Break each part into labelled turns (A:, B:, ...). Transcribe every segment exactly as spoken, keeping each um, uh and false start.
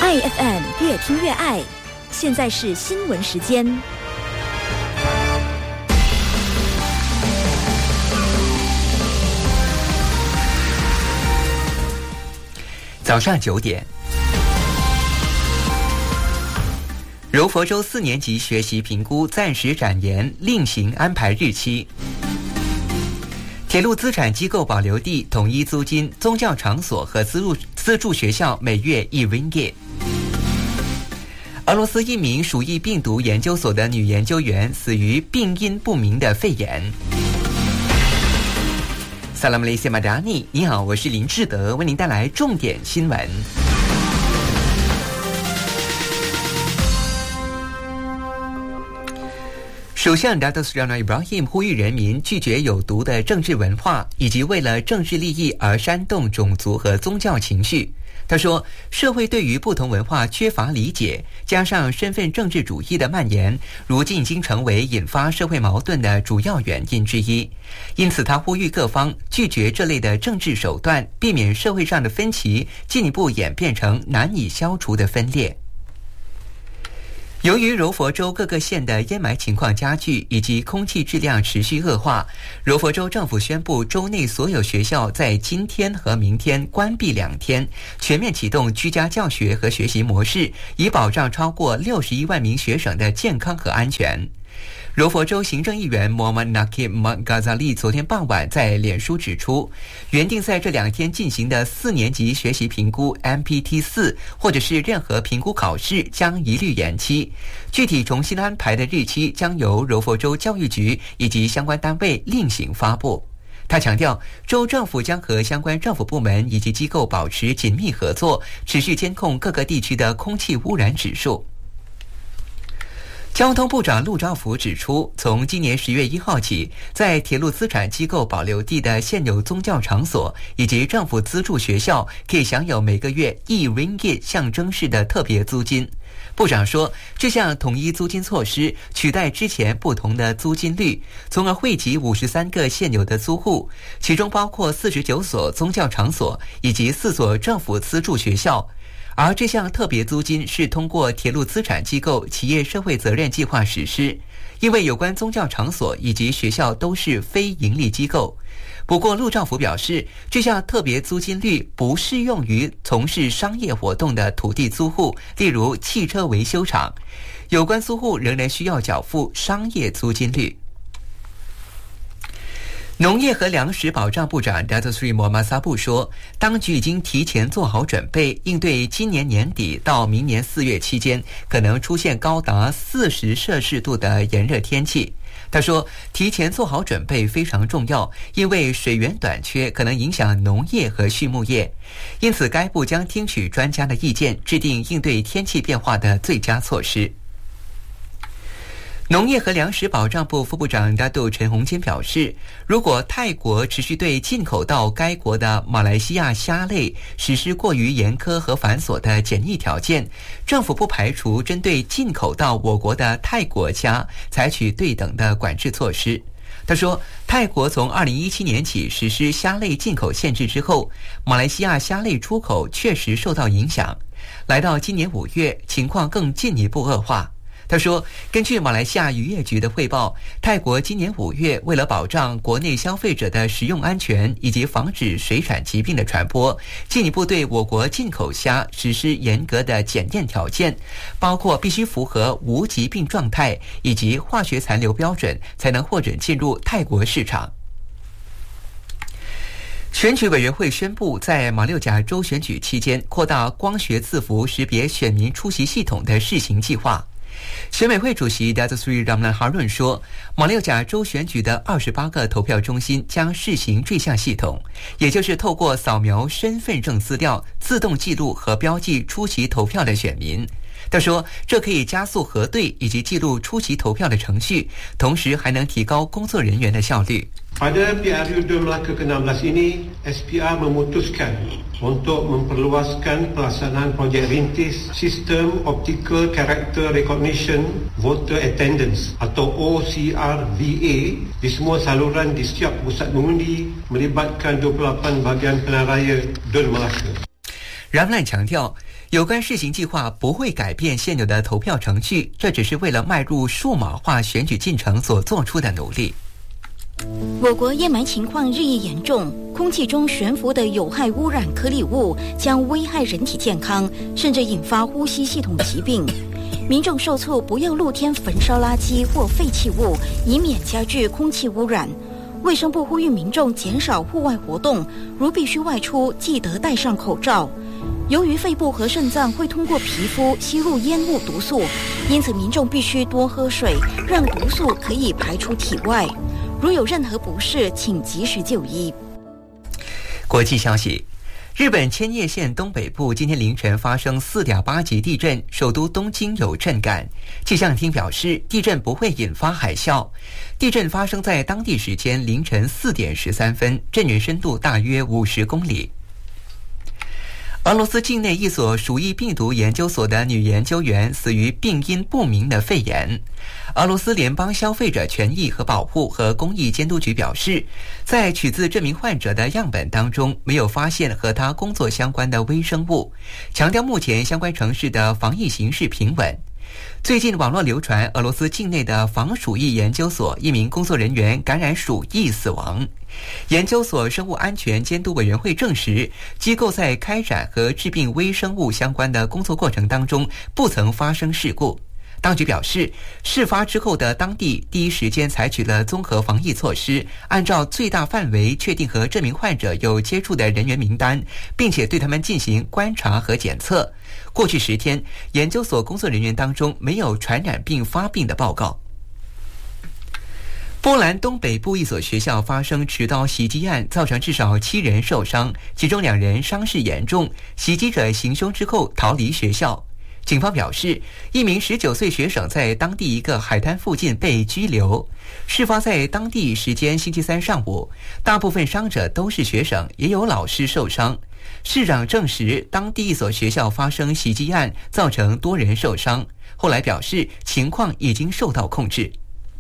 A: I F M 越听越爱，现在是新闻时间。
B: 早上九点，柔佛州四年级学习评估暂时展延，另行安排日期。铁路资产机构保留地统一租金，宗教场所和资助资助学校每月一 ringgit。俄罗斯一名鼠疫病毒研究所的女研究员死于病因不明的肺炎。萨拉姆雷西马达尼，你好，我是林志德，为您带来重点新闻。首相 Datuk Seri Anwar Ibrahim 呼吁人民拒绝有毒的政治文化，以及为了政治利益而煽动种族和宗教情绪。他说，社会对于不同文化缺乏理解，加上身份政治主义的蔓延，如今已经成为引发社会矛盾的主要原因之一。因此，他呼吁各方拒绝这类的政治手段，避免社会上的分歧进一步演变成难以消除的分裂。由于柔佛州各个县的烟霾情况加剧，以及空气质量持续恶化，柔佛州政府宣布州内所有学校在今天和明天关闭两天，全面启动居家教学和学习模式，以保障超过六十一万名学生的健康和安全。柔佛州行政议员 Muhammad Nakib Ghazali 昨天傍晚在脸书指出，原定在这两天进行的四年级学习评估 M P T 四 或者是任何评估考试将一律延期，具体重新安排的日期将由柔佛州教育局以及相关单位另行发布。他强调，州政府将和相关政府部门以及机构保持紧密合作，持续监控各个地区的空气污染指数。交通部长陆兆福指出，从今年十月一号起，在铁路资产机构保留地的现有宗教场所以及政府资助学校，可以享有每个月一 ringgit 象征式的特别租金。部长说，这项统一租金措施取代之前不同的租金率，从而惠及五十三个现有的租户，其中包括四十九所宗教场所以及四所政府资助学校。而这项特别租金是通过铁路资产机构企业社会责任计划实施，因为有关宗教场所以及学校都是非营利机构。不过陆兆福表示，这项特别租金率不适用于从事商业活动的土地租户，例如汽车维修厂，有关租户仍然需要缴付商业租金率。农业和粮食保障部长 Datuk Seri Muhammad Sabu 说，当局已经提前做好准备，应对今年年底到明年四月期间可能出现高达四十摄氏度的炎热天气。他说，提前做好准备非常重要，因为水源短缺可能影响农业和畜牧业，因此该部将听取专家的意见，制定应对天气变化的最佳措施。农业和粮食保障部副部长大杜陈洪坚表示，如果泰国持续对进口到该国的马来西亚虾类实施过于严苛和繁琐的检疫条件，政府不排除针对进口到我国的泰国虾采取对等的管制措施。他说，泰国从二零一七年起实施虾类进口限制之后，马来西亚虾类出口确实受到影响，来到今年五月，情况更进一步恶化。他说，根据马来西亚渔业局的汇报，泰国今年五月为了保障国内消费者的食用安全以及防止水产疾病的传播，进一步对我国进口虾实施严格的检验条件，包括必须符合无疾病状态以及化学残留标准，才能获准进入泰国市场。选举委员会宣布，在马六甲州选举期间扩大光学字符识别选民出席系统的试行计划。选委会主席 Datuk Seri Ramlan Harun 说，马六甲州选举的二十八个投票中心将试行坠项系统，也就是透过扫描身份证资料，自动记录和标记出席投票的选民。他说，这可以加速核对以及记录出席投票的程序，同时还能提高工作人员的效率。
C: Pada P R U dua Melaka ke enam belas ini, S P R memutuskan untuk memperluaskan pelaksanaan projek rintis Sistem Optical Character Recognition Voter Attendance atau O C R V A di semua saluran di setiap pusat mengundi melibatkan dua puluh lapan bahagian pilihan raya Dun Melaka。
B: 阮兰强调，有关试行计划不会改变现有的投票程序，这只是为了迈入数码化选举进程所做出的努力。
A: 我国烟霾情况日益严重，空气中悬浮的有害污染颗粒物将危害人体健康，甚至引发呼吸系统疾病。民众受促不要露天焚烧垃圾或废弃物，以免加剧空气污染。卫生部呼吁民众减少户外活动，如必须外出，记得戴上口罩。由于肺部和肾脏会通过皮肤吸入烟雾毒素，因此民众必须多喝水，让毒素可以排出体外。如有任何不适，请及时就医。
B: 国际消息，日本千叶县东北部今天凌晨发生 四点八 级地震，首都东京有震感。气象厅表示，地震不会引发海啸。地震发生在当地时间凌晨四点十三分，震源深度大约五十公里。俄罗斯境内一所鼠疫病毒研究所的女研究员死于病因不明的肺炎。俄罗斯联邦消费者权益和保护和公益监督局表示，在取自这名患者的样本当中没有发现和他工作相关的微生物，强调目前相关城市的防疫形势平稳。最近网络流传俄罗斯境内的防鼠疫研究所一名工作人员感染鼠疫死亡。研究所生物安全监督委员会证实，机构在开展和治病微生物相关的工作过程当中不曾发生事故。当局表示，事发之后的当地第一时间采取了综合防疫措施，按照最大范围确定和这名患者有接触的人员名单，并且对他们进行观察和检测。过去十天，研究所工作人员当中没有传染病发病的报告。波兰东北部一所学校发生持刀袭击案，造成至少七人受伤，其中两人伤势严重。袭击者行凶之后逃离学校。警方表示，一名十九岁学生在当地一个海滩附近被拘留。事发在当地时间星期三上午，大部分伤者都是学生，也有老师受伤。市长证实，当地一所学校发生袭击案，造成多人受伤。后来表示，情况已经受到控制。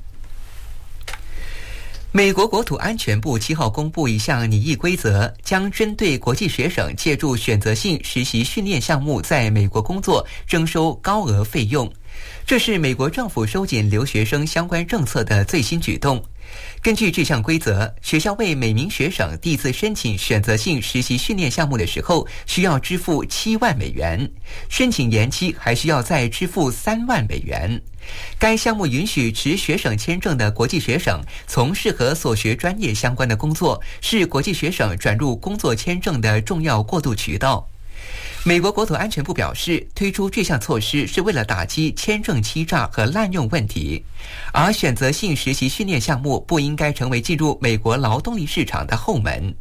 B: 美国国土安全部七号公布一项拟议规则，将针对国际学生借助选择性实习训练项目在美国工作征收高额费用。这是美国政府收紧留学生相关政策的最新举动。根据这项规则，学校为每名学生第一次申请选择性实习训练项目的时候，需要支付七万美元，申请延期还需要再支付三万美元。该项目允许持学生签证的国际学生从事和所学专业相关的工作，是国际学生转入工作签证的重要过渡渠道。美国国土安全部表示，推出这项措施是为了打击签证欺诈和滥用问题，而选择性实习训练项目不应该成为进入美国劳动力市场的后门。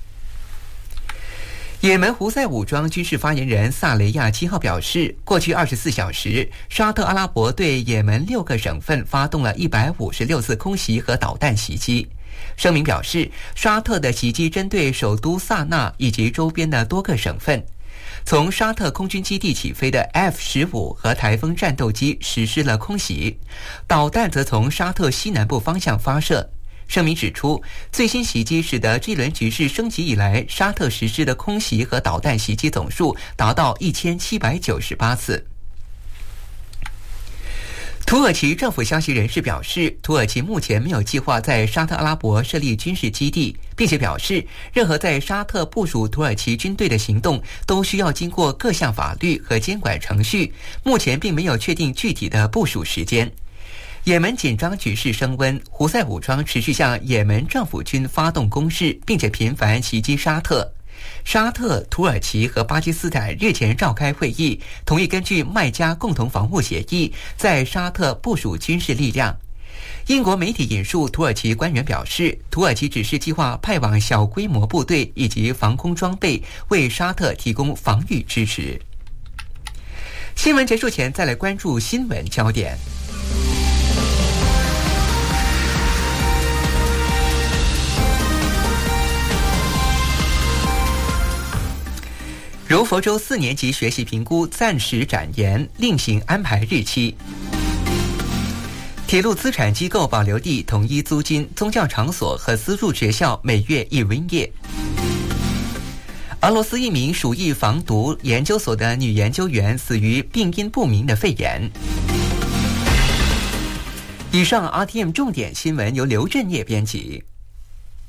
B: 也门胡塞武装军事发言人萨雷亚七号表示，过去二十四小时，沙特阿拉伯对也门六个省份发动了一百五十六次空袭和导弹袭击。声明表示，沙特的袭击针对首都萨那以及周边的多个省份。从沙特空军基地起飞的 F 十五 和台风战斗机实施了空袭，导弹则从沙特西南部方向发射。声明指出，最新袭击使得这轮局势升级以来，沙特实施的空袭和导弹袭击总数达到一千七百九十八次。土耳其政府消息人士表示，土耳其目前没有计划在沙特阿拉伯设立军事基地，并且表示，任何在沙特部署土耳其军队的行动都需要经过各项法律和监管程序，目前并没有确定具体的部署时间。也门紧张局势升温，胡塞武装持续向也门政府军发动攻势，并且频繁袭击沙特。沙特、土耳其和巴基斯坦日前召开会议，同意根据麦加共同防护协议，在沙特部署军事力量。英国媒体引述土耳其官员表示，土耳其只是计划派往小规模部队以及防空装备，为沙特提供防御支持。新闻结束前，再来关注新闻焦点。柔佛州四年级学习评估暂时展延，另行安排日期。铁路资产机构保留地统一租金，宗教场所和私立学校每月一营业。 俄罗斯一名鼠疫防毒研究所的女研究员死于病因不明的肺炎。以上 R T M 重点新闻由刘振业编辑。